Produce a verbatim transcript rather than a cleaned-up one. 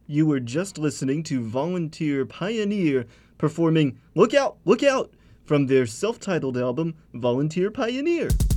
You were just listening to Volunteer Pioneer performing Look Out, Look Out from their self-titled album, Volunteer Pioneer.